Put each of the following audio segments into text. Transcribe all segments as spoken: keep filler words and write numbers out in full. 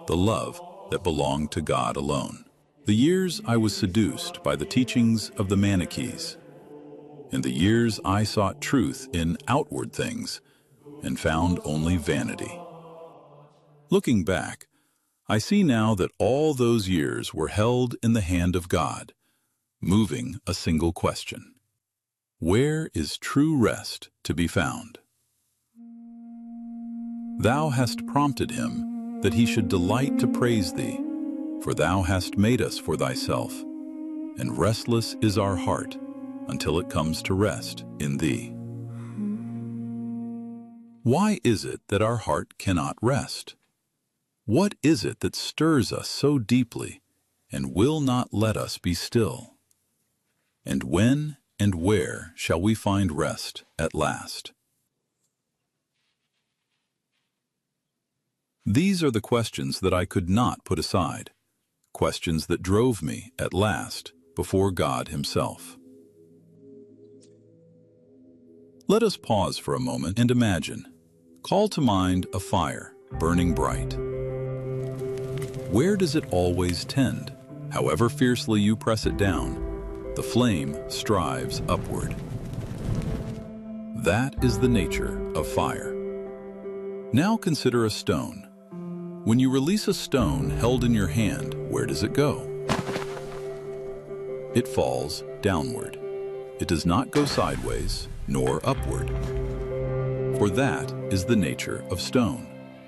the love that belonged to God alone. The years I was seduced by the teachings of the Manichees, and the years I sought truth in outward things and found only vanity. Looking back, I see now that all those years were held in the hand of God, moving a single question: where is true rest to be found? Thou hast prompted him that he should delight to praise thee, for thou hast made us for thyself, and restless is our heart until it comes to rest in thee. Why is it that our heart cannot rest? What is it that stirs us so deeply and will not let us be still? And when and where shall we find rest at last? These are the questions that I could not put aside, questions that drove me at last before God Himself. Let us pause for a moment and imagine. Call to mind a fire burning bright. Where does it always tend? However fiercely you press it down, the flame strives upward. That is the nature of fire. Now consider a stone. When you release a stone held in your hand, where does it go? It falls downward. It does not go sideways nor upward. For that is the nature of stone.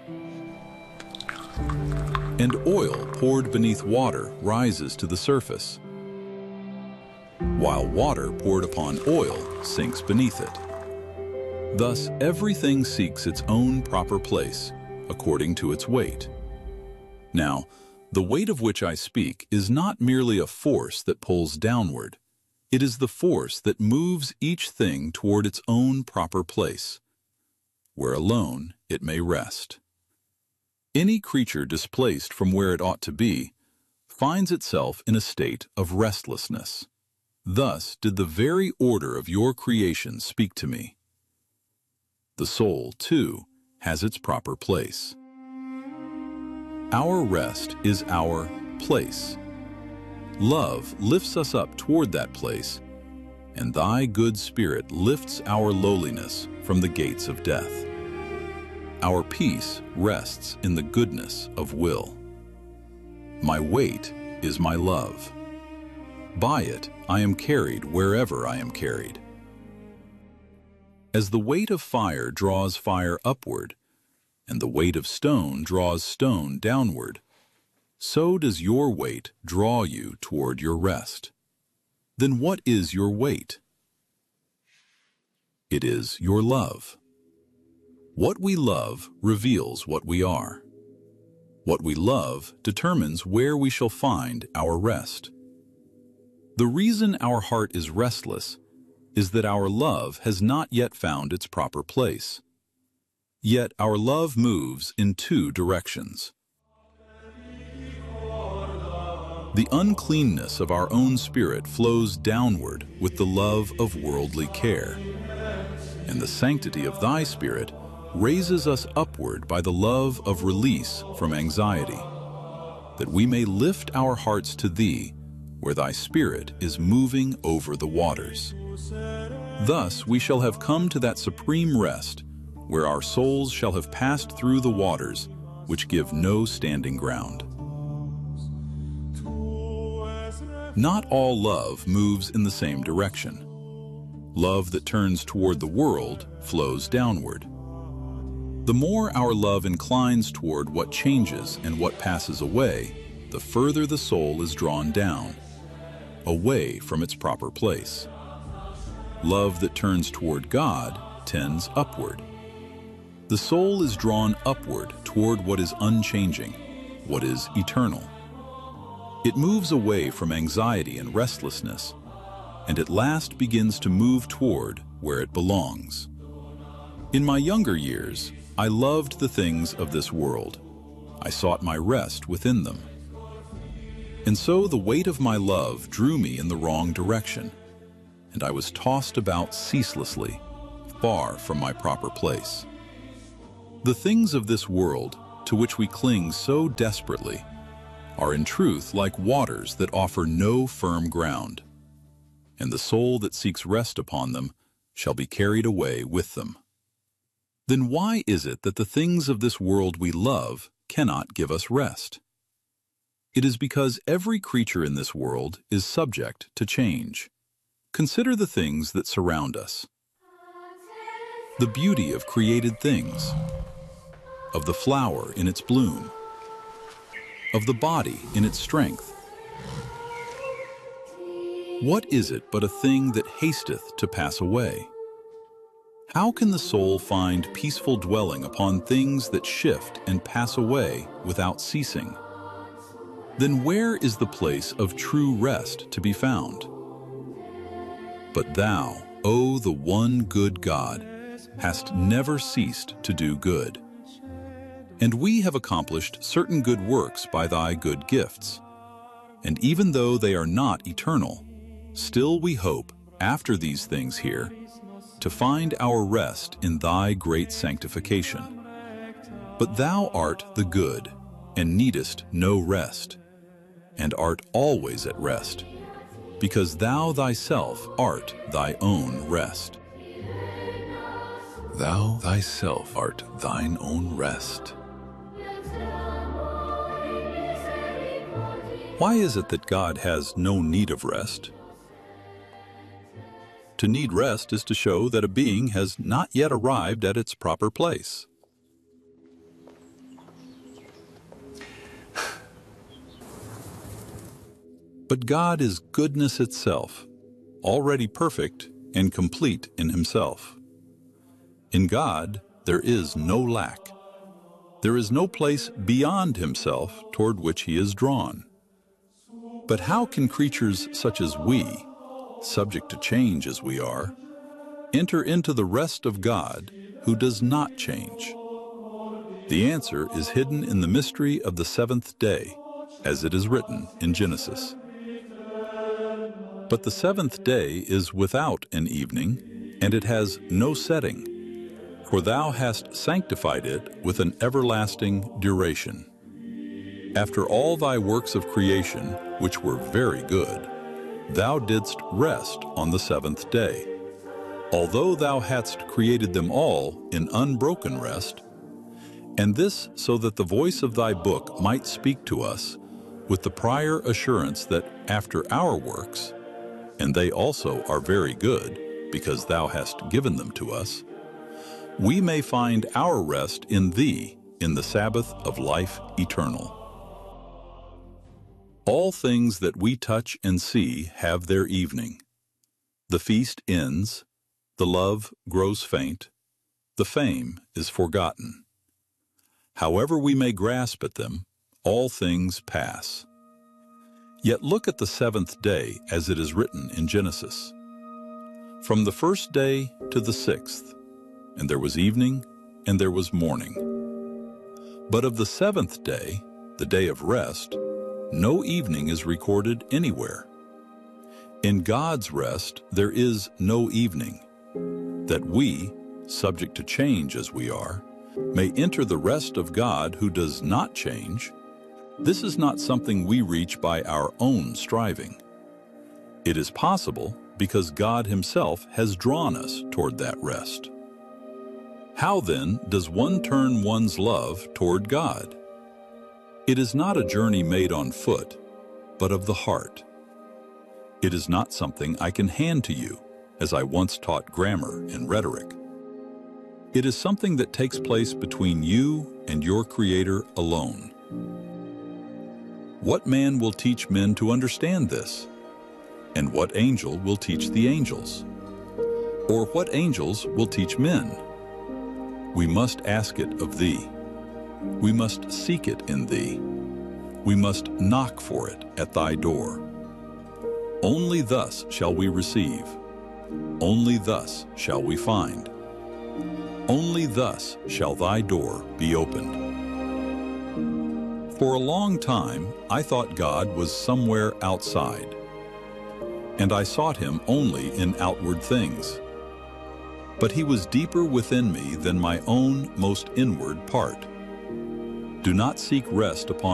And oil poured beneath water rises to the surface, while water poured upon oil sinks beneath it. Thus, everything seeks its own proper place, according to its weight. Now, the weight of which I speak is not merely a force that pulls downward. It is the force that moves each thing toward its own proper place, where alone it may rest. Any creature displaced from where it ought to be finds itself in a state of restlessness. Thus did the very order of your creation speak to me. The soul, too, has its proper place. Our rest is our place. Love lifts us up toward that place, and thy good spirit lifts our lowliness from the gates of death. Our peace rests in the goodness of will. My weight is my love. By it I am carried wherever I am carried. As the weight of fire draws fire upward, and the weight of stone draws stone downward, so does your weight draw you toward your rest. Then what is your weight? It is your love. What we love reveals what we are. What we love determines where we shall find our rest. The reason our heart is restless is that our love has not yet found its proper place. Yet our love moves in two directions. The uncleanness of our own spirit flows downward with the love of worldly care, and the sanctity of thy spirit raises us upward by the love of release from anxiety, that we may lift our hearts to thee where thy spirit is moving over the waters. Thus we shall have come to that supreme rest where our souls shall have passed through the waters which give no standing ground. Not all love moves in the same direction. Love that turns toward the world flows downward. The more our love inclines toward what changes and what passes away, the further the soul is drawn down, away from its proper place. Love that turns toward God tends upward. The soul is drawn upward toward what is unchanging, what is eternal. It moves away from anxiety and restlessness, and at last begins to move toward where it belongs. In my younger years, I loved the things of this world. I sought my rest within them. And so the weight of my love drew me in the wrong direction, and I was tossed about ceaselessly, far from my proper place. The things of this world to which we cling so desperately, are in truth like waters that offer no firm ground, and the soul that seeks rest upon them shall be carried away with them. Then why is it that the things of this world we love cannot give us rest? It is because every creature in this world is subject to change. Consider the things that surround us. The beauty of created things, of the flower in its bloom, of the body in its strength. What is it but a thing that hasteth to pass away? How can the soul find peaceful dwelling upon things that shift and pass away without ceasing? Then where is the place of true rest to be found? But thou, O the one good God, hast never ceased to do good. And we have accomplished certain good works by thy good gifts. And even though they are not eternal, still we hope, after these things here, to find our rest in thy great sanctification. But thou art the good, and needest no rest, and art always at rest, because thou thyself art thy own rest. Thou thyself art thine own rest. Why is it that God has no need of rest? To need rest is to show that a being has not yet arrived at its proper place. But God is goodness itself, already perfect and complete in himself. In God, there is no lack. There is no place beyond himself toward which he is drawn. But how can creatures such as we, subject to change as we are, enter into the rest of God who does not change? The answer is hidden in the mystery of the seventh day, as it is written in Genesis. But the seventh day is without an evening, and it has no setting, for thou hast sanctified it with an everlasting duration. After all thy works of creation, which were very good, thou didst rest on the seventh day, although thou hadst created them all in unbroken rest, and this so that the voice of thy book might speak to us with the prior assurance that after our works, and they also are very good, because thou hast given them to us, we may find our rest in thee in the Sabbath of life eternal. All things that we touch and see have their evening. The feast ends, the love grows faint, the fame is forgotten. However we may grasp at them, all things pass. Yet look at the seventh day as it is written in Genesis. From the first day to the sixth, and there was evening, and there was morning. But of the seventh day, the day of rest, no evening is recorded anywhere. In God's rest there is no evening, that we, subject to change as we are, may enter the rest of God who does not change. This is not something we reach by our own striving. It is possible because God himself has drawn us toward that rest. How then does one turn one's love toward God? It is not a journey made on foot, but of the heart. It is not something I can hand to you, as I once taught grammar and rhetoric. It is something that takes place between you and your Creator alone. What man will teach men to understand this? And what angel will teach the angels? Or what angels will teach men? We must ask it of thee. We must seek it in thee. We must knock for it at thy door. Only thus shall we receive. Only thus shall we find. Only thus shall thy door be opened. For a long time, I thought God was somewhere outside, and I sought him only in outward things. But he was deeper within me than my own most inward part. Do not seek rest upon